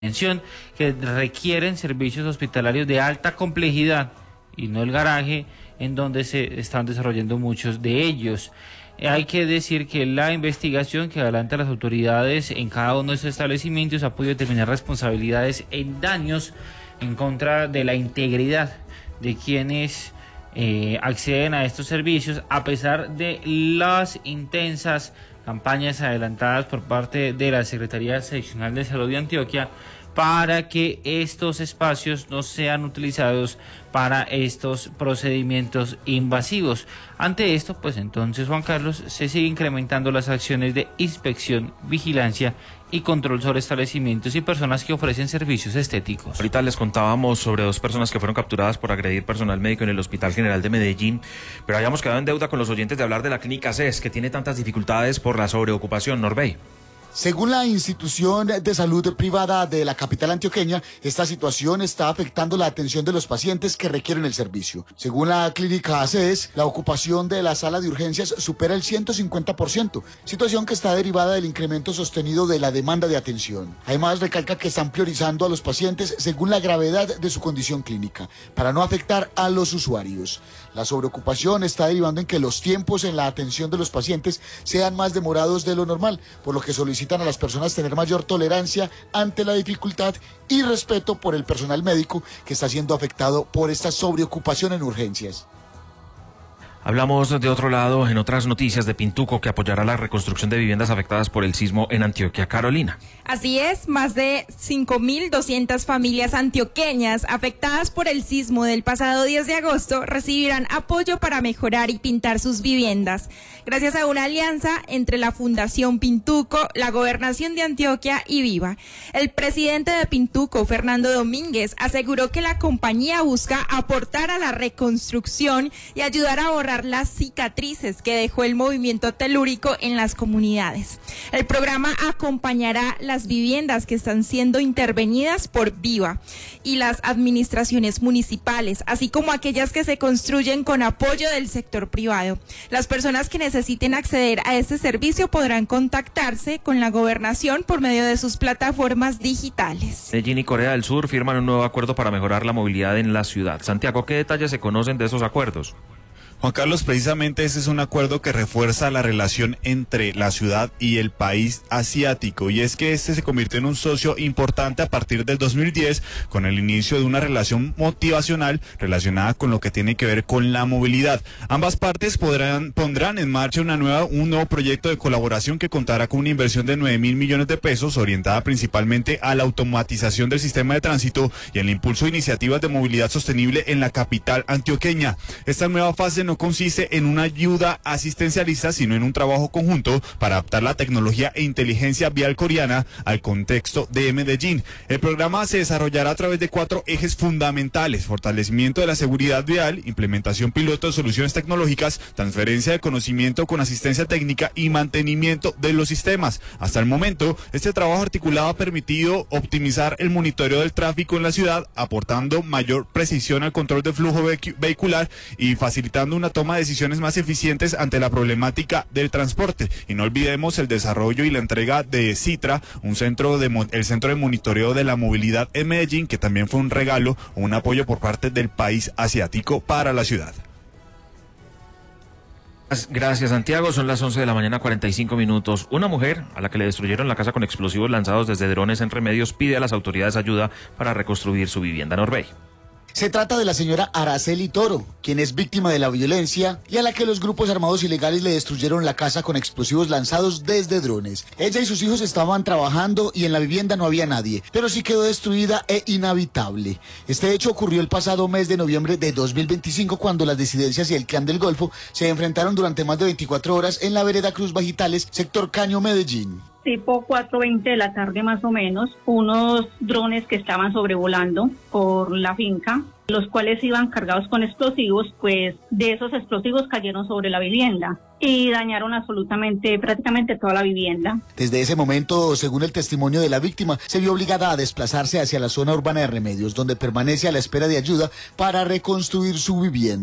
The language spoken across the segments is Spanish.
atención que requieren servicios hospitalarios de alta complejidad y no el garaje en donde se están desarrollando muchos de ellos. Hay que decir que la investigación que adelantan las autoridades en cada uno de estos establecimientos ha podido determinar responsabilidades en daños en contra de la integridad de quienes acceden a estos servicios, a pesar de las intensas campañas adelantadas por parte de la Secretaría Seccional de Salud de Antioquia para que estos espacios no sean utilizados para estos procedimientos invasivos. Ante esto, pues entonces, Juan Carlos, se sigue incrementando las acciones de inspección, vigilancia y control sobre establecimientos y personas que ofrecen servicios estéticos. Ahorita les contábamos sobre 2 personas que fueron capturadas por agredir personal médico en el Hospital General de Medellín, pero habíamos quedado en deuda con los oyentes de hablar de la clínica CES, que tiene tantas dificultades por la sobreocupación. Norbey. Según la institución de salud privada de la capital antioqueña, esta situación está afectando la atención de los pacientes que requieren el servicio. Según la clínica CES, la ocupación de la sala de urgencias supera el 150%, situación que está derivada del incremento sostenido de la demanda de atención. Además, recalca que están priorizando a los pacientes según la gravedad de su condición clínica, para no afectar a los usuarios. La sobreocupación está derivando en que los tiempos en la atención de los pacientes sean más demorados de lo normal, por lo que solicitan a las personas tener mayor tolerancia ante la dificultad y respeto por el personal médico que está siendo afectado por esta sobreocupación en urgencias. Hablamos de otro lado, en otras noticias, de Pintuco, que apoyará la reconstrucción de viviendas afectadas por el sismo en Antioquia. Carolina. Así es, más de 5.200 familias antioqueñas afectadas por el sismo del pasado 10 de agosto recibirán apoyo para mejorar y pintar sus viviendas, gracias a una alianza entre la Fundación Pintuco, la Gobernación de Antioquia y Viva. El presidente de Pintuco, Fernando Domínguez, aseguró que la compañía busca aportar a la reconstrucción y ayudar a borrar las cicatrices que dejó el movimiento telúrico en las comunidades. El programa acompañará las viviendas que están siendo intervenidas por Viva y las administraciones municipales, así como aquellas que se construyen con apoyo del sector privado. Las personas que necesiten acceder a este servicio podrán contactarse con la gobernación por medio de sus plataformas digitales. Medellín y Corea del Sur firman un nuevo acuerdo para mejorar la movilidad en la ciudad. Santiago, ¿qué detalles se conocen de esos acuerdos? Juan Carlos, precisamente ese es un acuerdo que refuerza la relación entre la ciudad y el país asiático, y es que este se convirtió en un socio importante a partir del 2010 con el inicio de una relación motivacional relacionada con lo que tiene que ver con la movilidad. Ambas partes pondrán en marcha un nuevo proyecto de colaboración que contará con una inversión de 9.000 millones de pesos, orientada principalmente a la automatización del sistema de tránsito y el impulso de iniciativas de movilidad sostenible en la capital antioqueña. Esta nueva fase no consiste en una ayuda asistencialista, sino en un trabajo conjunto para adaptar la tecnología e inteligencia vial coreana al contexto de Medellín. El programa se desarrollará a través de 4 ejes fundamentales: fortalecimiento de la seguridad vial, implementación piloto de soluciones tecnológicas, transferencia de conocimiento con asistencia técnica y mantenimiento de los sistemas. Hasta el momento, este trabajo articulado ha permitido optimizar el monitoreo del tráfico en la ciudad, aportando mayor precisión al control del flujo vehicular y facilitando una toma de decisiones más eficientes ante la problemática del transporte. Y no olvidemos el desarrollo y la entrega de Citra, el centro de monitoreo de la movilidad en Medellín, que también fue un regalo o un apoyo por parte del país asiático para la ciudad. Gracias, Santiago. Son las 11 de la mañana, 45 minutos. Una mujer a la que le destruyeron la casa con explosivos lanzados desde drones en Remedios pide a las autoridades ayuda para reconstruir su vivienda. Norbey. Se trata de la señora Araceli Toro, quien es víctima de la violencia y a la que los grupos armados ilegales le destruyeron la casa con explosivos lanzados desde drones. Ella y sus hijos estaban trabajando y en la vivienda no había nadie, pero sí quedó destruida e inhabitable. Este hecho ocurrió el pasado mes de noviembre de 2025, cuando las disidencias y el Clan del Golfo se enfrentaron durante más de 24 horas en la vereda Cruz Bajitales, sector Caño, Medellín. Tipo 4:20 de la tarde más o menos, unos drones que estaban sobrevolando por la finca, los cuales iban cargados con explosivos, pues de esos explosivos cayeron sobre la vivienda y dañaron prácticamente toda la vivienda. Desde ese momento, según el testimonio de la víctima, se vio obligada a desplazarse hacia la zona urbana de Remedios, donde permanece a la espera de ayuda para reconstruir su vivienda.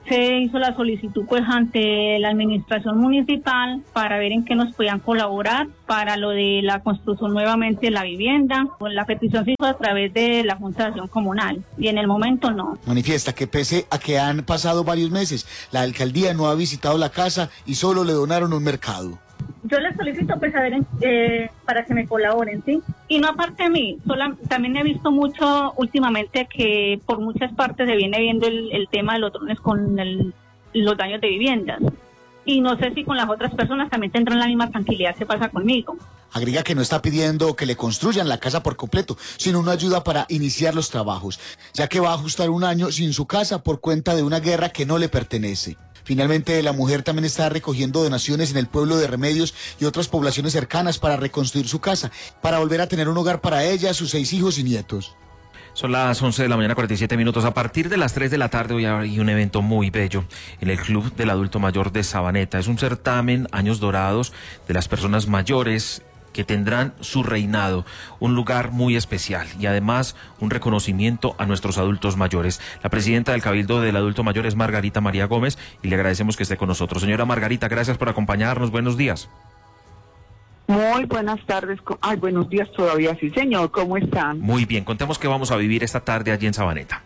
se hizo la solicitud pues ante la administración municipal para ver en qué nos podían colaborar para lo de la construcción nuevamente de la vivienda. La petición se hizo a través de la Junta de Acción Comunal y en el momento no. Manifiesta que pese a que han pasado varios meses, la alcaldía no ha visitado la casa y solo le donaron un mercado. Yo les solicito pues a ver para que me colaboren, ¿sí? Y no aparte de mí, también he visto mucho últimamente que por muchas partes se viene viendo el tema de los drones con los daños de viviendas. Y no sé si con las otras personas también tendrán la misma tranquilidad que pasa conmigo. Agrega que no está pidiendo que le construyan la casa por completo, sino una ayuda para iniciar los trabajos, ya que va a ajustar un año sin su casa por cuenta de una guerra que no le pertenece. Finalmente, la mujer también está recogiendo donaciones en el pueblo de Remedios y otras poblaciones cercanas para reconstruir su casa, para volver a tener un hogar para ella, sus 6 hijos y nietos. Son las 11 de la mañana, 47 minutos. A partir de las 3 de la tarde hoy hay un evento muy bello en el Club del Adulto Mayor de Sabaneta. Es un certamen Años Dorados de las personas mayores que tendrán su reinado, un lugar muy especial y además un reconocimiento a nuestros adultos mayores. La presidenta del Cabildo del Adulto Mayor es Margarita María Gómez y le agradecemos que esté con nosotros. Señora Margarita, gracias por acompañarnos. Buenos días. Muy buenas tardes. Buenos días todavía, sí señor. ¿Cómo están? Muy bien, contemos qué vamos a vivir esta tarde allí en Sabaneta.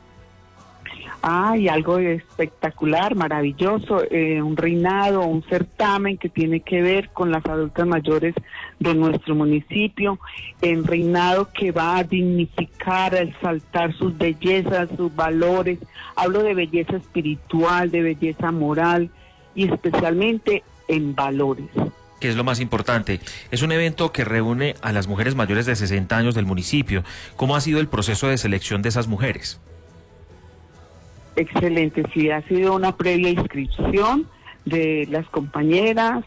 Algo espectacular, maravilloso, un reinado, un certamen que tiene que ver con las adultas mayores de nuestro municipio, el reinado que va a dignificar, a exaltar sus bellezas, sus valores. Hablo de belleza espiritual, de belleza moral y especialmente en valores. Que es lo más importante. Es un evento que reúne a las mujeres mayores de 60 años del municipio. ¿Cómo ha sido el proceso de selección de esas mujeres? Excelente, sí, ha sido una previa inscripción de las compañeras,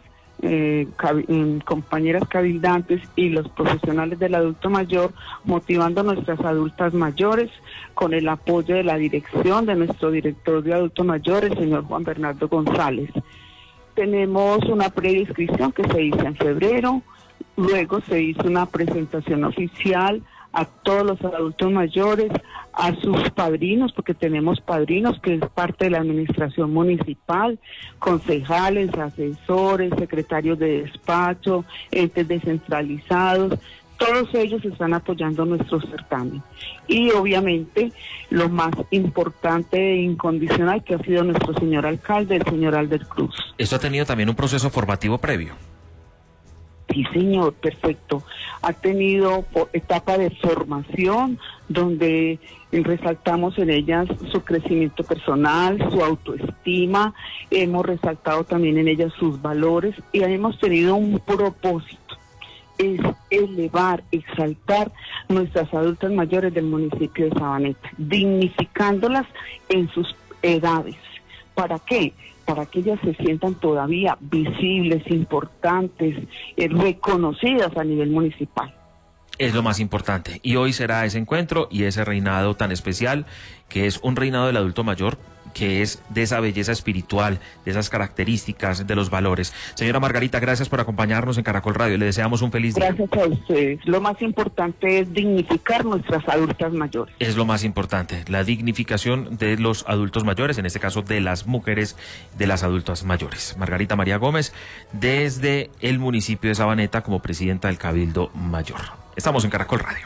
compañeras cabildantes y los profesionales del adulto mayor, motivando a nuestras adultas mayores con el apoyo de la dirección de nuestro director de adulto mayor, el señor Juan Bernardo González. Tenemos una previa inscripción que se hizo en febrero, luego se hizo una presentación oficial a todos los adultos mayores, a sus padrinos, porque tenemos padrinos que es parte de la administración municipal, concejales, asesores, secretarios de despacho, entes descentralizados, todos ellos están apoyando nuestro certamen. Y obviamente lo más importante e incondicional que ha sido nuestro señor alcalde, el señor Albert Cruz. ¿Esto ha tenido también un proceso formativo previo? Sí, señor, perfecto. Ha tenido etapa de formación donde resaltamos en ellas su crecimiento personal, su autoestima, hemos resaltado también en ellas sus valores y hemos tenido un propósito, es elevar, exaltar nuestras adultas mayores del municipio de Sabaneta, dignificándolas en sus edades. ¿Para qué? Para que ellas se sientan todavía visibles, importantes, reconocidas a nivel municipal. Es lo más importante. Y hoy será ese encuentro y ese reinado tan especial, que es un reinado del adulto mayor, que es de esa belleza espiritual, de esas características, de los valores. Señora Margarita, gracias por acompañarnos en Caracol Radio. Le deseamos un feliz día. Gracias a ustedes. Lo más importante es dignificar nuestras adultas mayores. Es lo más importante, la dignificación de los adultos mayores, en este caso de las mujeres de las adultas mayores. Margarita María Gómez, desde el municipio de Sabaneta, como presidenta del Cabildo Mayor. Estamos en Caracol Radio.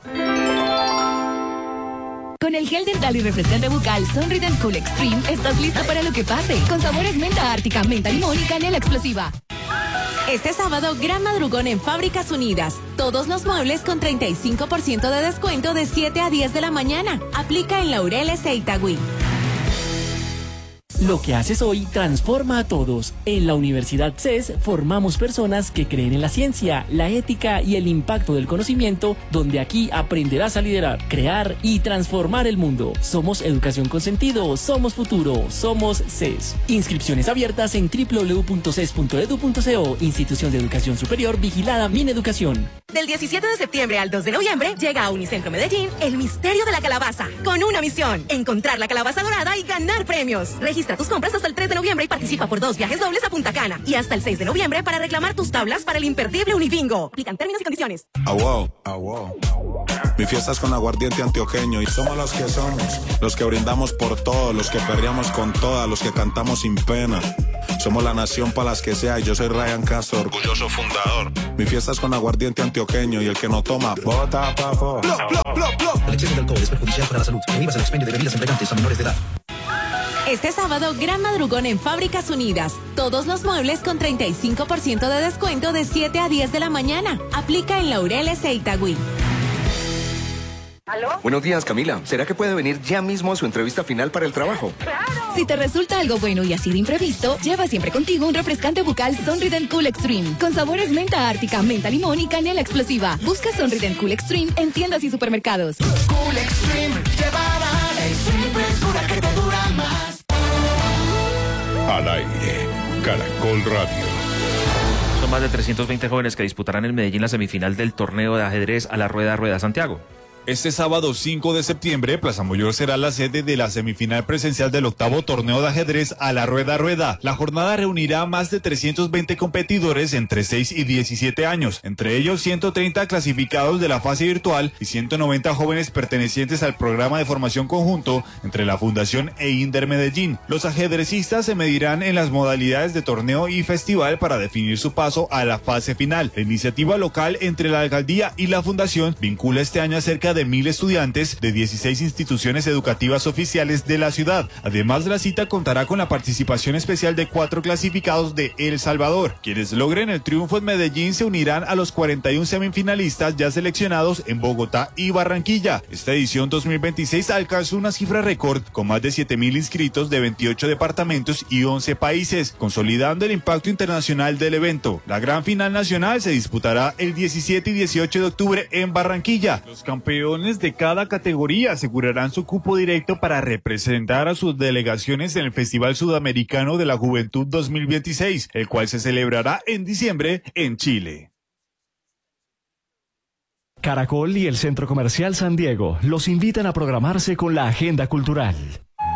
Con el gel dental y refrescante bucal Sonrident Cool Extreme estás listo para lo que pase. Con sabores menta ártica, menta limón y canela explosiva. Este sábado, gran madrugón en Fábricas Unidas. Todos los muebles con 35% de descuento de 7 a 10 de la mañana. Aplica en Laureles e Itagüí. Lo que haces hoy transforma a todos. En la Universidad CES formamos personas que creen en la ciencia, la ética y el impacto del conocimiento, donde aquí aprenderás a liderar, crear y transformar el mundo. Somos educación con sentido, somos futuro, somos CES. Inscripciones abiertas en www.ces.edu.co, Institución de Educación Superior vigilada Mineducación. Del 17 de septiembre al 2 de noviembre llega a Unicentro Medellín el misterio de la calabaza, con una misión: encontrar la calabaza dorada y ganar premios. Registra tus compras hasta el 3 de noviembre y participa por 2 viajes dobles a Punta Cana. Y hasta el 6 de noviembre para reclamar tus tablas para el imperdible Unibingo. Aplican términos y condiciones. Mi fiesta es con aguardiente antioqueño y somos los que somos, los que brindamos por todo, los que perreamos con todas, los que cantamos sin pena. Somos la nación para las que sea y yo soy Ryan Castro, orgulloso fundador. Mi fiesta es con aguardiente antioqueño y el que no toma, bota pa' fuera. El exceso de alcohol es perjudicial para la salud. Prohíbas el expendio de bebidas embriagantes a menores de edad. Este sábado, gran madrugón en Fábricas Unidas. Todos los muebles con 35% de descuento de 7 a 10 de la mañana. Aplica en Laureles e Itagüí. ¿Aló? Buenos días, Camila. ¿Será que puede venir ya mismo a su entrevista final para el trabajo? ¡Claro! Si te resulta algo bueno y así de imprevisto, lleva siempre contigo un refrescante bucal Sonrident Cool Extreme, con sabores menta ártica, menta limón y canela explosiva. Busca Sonrident Cool Extreme en tiendas y supermercados. Cool Extreme, llevará la extreme frescura que te dura más. Al aire, Caracol Radio. Son más de 320 jóvenes que disputarán en Medellín la semifinal del torneo de ajedrez a la Rueda Santiago. Este sábado 5 de septiembre, Plaza Mayor será la sede de la semifinal presencial del 8º torneo de ajedrez a la Rueda. La jornada reunirá a más de 320 competidores entre 6 y 17 años, entre ellos 130 clasificados de la fase virtual y 190 jóvenes pertenecientes al programa de formación conjunto entre la Fundación e Inder Medellín. Los ajedrecistas se medirán en las modalidades de torneo y festival para definir su paso a la fase final. La iniciativa local entre la alcaldía y la fundación vincula este año a cerca de 1.000 estudiantes de 16 instituciones educativas oficiales de la ciudad. Además, la cita contará con la participación especial de 4 clasificados de El Salvador. Quienes logren el triunfo en Medellín se unirán a los 41 semifinalistas ya seleccionados en Bogotá y Barranquilla. Esta edición 2026 alcanzó una cifra récord con más de 7.000 inscritos de 28 departamentos y 11 países, consolidando el impacto internacional del evento. La gran final nacional se disputará el 17 y 18 de octubre en Barranquilla. Los campeones de cada categoría asegurarán su cupo directo para representar a sus delegaciones en el Festival Sudamericano de la Juventud 2026, el cual se celebrará en diciembre en Chile. Caracol y el Centro Comercial San Diego los invitan a programarse con la agenda cultural.